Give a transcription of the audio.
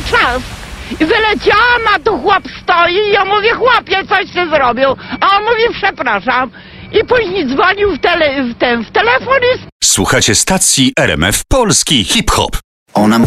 trzask. I wyleciałam, a tu chłop stoi i ja mówię, chłopie, coś ty zrobił. A on mówi, przepraszam. I później dzwonił w telefon i... Słuchacie stacji RMF Polski Hip Hop. Ona